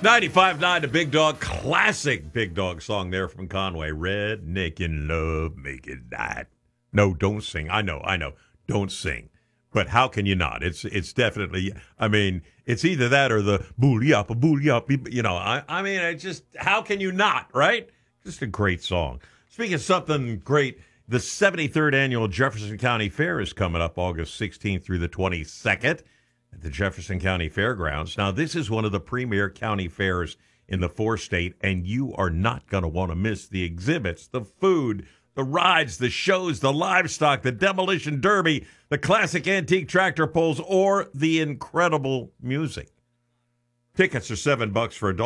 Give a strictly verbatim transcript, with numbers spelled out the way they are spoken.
ninety-five point nine, the Big Dog, classic Big Dog song there from Conway. Redneck in love, make it that. No, don't sing. I know, I know. Don't sing. But how can you not? It's it's definitely, I mean, it's either that or the booly up, a booly up. You know, I, I mean, it's just, how can you not, right? Just a great song. Speaking of something great, the seventy-third Annual Jefferson County Fair is coming up August sixteenth through the twenty-second at the Jefferson County Fairgrounds. Now, this is one of the premier county fairs in the four-state, and you are not going to want to miss the exhibits, the food, the rides, the shows, the livestock, the demolition derby, the classic antique tractor pulls, or the incredible music. Tickets are seven bucks for adults.